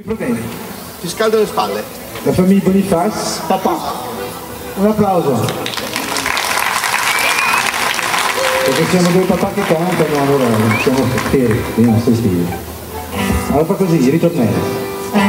problemi? Ti scaldo le spalle. La famiglia Bonifaz, papà. Un applauso. Perché siamo due papà che cantano, allora siamo fieri, stai stile. Allora fa così, ritornello.